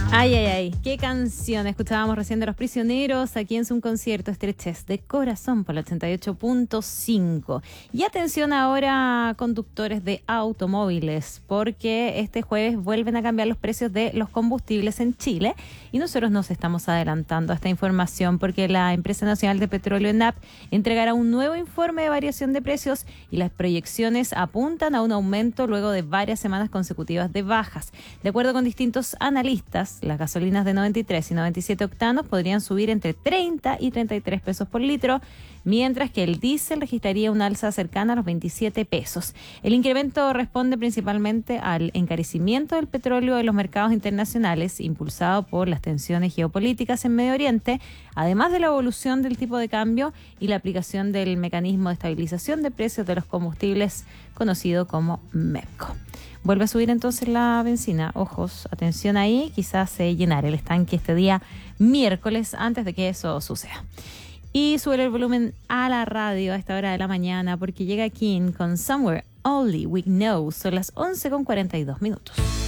Ay, ay, ay, qué canción escuchábamos recién de Los Prisioneros aquí en su concierto Estrechez de Corazón por el 88.5. Y atención ahora, conductores de automóviles, porque este jueves vuelven a cambiar los precios de los combustibles en Chile y nosotros nos estamos adelantando a esta información porque la Empresa Nacional de Petróleo, ENAP, entregará un nuevo informe de variación de precios y las proyecciones apuntan a un aumento luego de varias semanas consecutivas de bajas. De acuerdo con distintos analistas, las gasolinas de 93 y 97 octanos podrían subir entre 30 y 33 pesos por litro, mientras que el diésel registraría un alza cercana a los 27 pesos. El incremento responde principalmente al encarecimiento del petróleo en los mercados internacionales, impulsado por las tensiones geopolíticas en Medio Oriente, además de la evolución del tipo de cambio y la aplicación del mecanismo de estabilización de precios de los combustibles conocido como MEPCO. Vuelve a subir entonces la benzina. Ojos, atención ahí, quizás se llenara el estanque este día miércoles antes de que eso suceda. Y sube el volumen a la radio a esta hora de la mañana porque llega King con Somewhere Only We Know. Son las 11:42 minutos.